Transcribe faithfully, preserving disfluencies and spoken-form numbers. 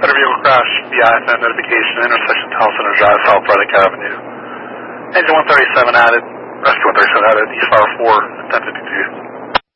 Motor vehicle crash, V I F N notification, intersection Towson Center Drive, South Reddick Avenue. Engine one thirty-seven added, rescue one thirty-seven added, East Fire four, ten fifty-two.